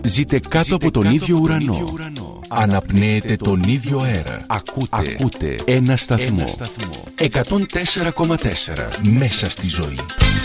Ζείτε κάτω από τον ίδιο ουρανό. Αναπνέετε τον ίδιο αέρα. Ακούτε ένα σταθμό. 104,4 μέσα στη ζωή.